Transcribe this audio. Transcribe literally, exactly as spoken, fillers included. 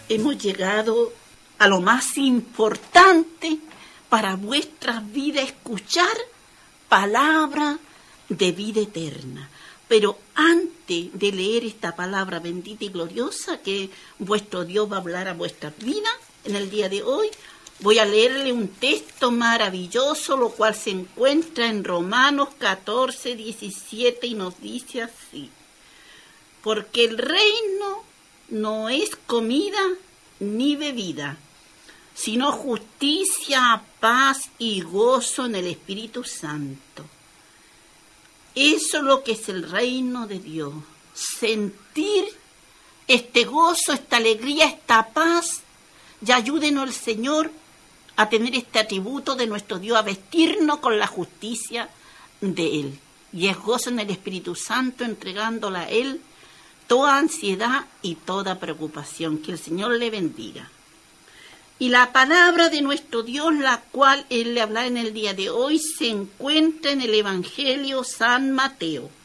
hemos llegado a lo más importante para vuestras vidas, escuchar palabra de vida eterna. Pero antes de leer esta palabra bendita y gloriosa que vuestro Dios va a hablar a vuestras vidas en el día de hoy, voy a leerle un texto maravilloso, lo cual se encuentra en Romanos catorce, diecisiete y nos dice así: porque el reino no es comida ni bebida, sino justicia, paz y gozo en el Espíritu Santo. Eso es lo que es el reino de Dios. Sentir este gozo, esta alegría, esta paz. Y ayúdenos el Señor a tener este atributo de nuestro Dios, a vestirnos con la justicia de Él. Y es gozo en el Espíritu Santo, entregándola a Él toda ansiedad y toda preocupación. Que el Señor le bendiga. Y la palabra de nuestro Dios, la cual Él le habla en el día de hoy, se encuentra en el Evangelio San Mateo,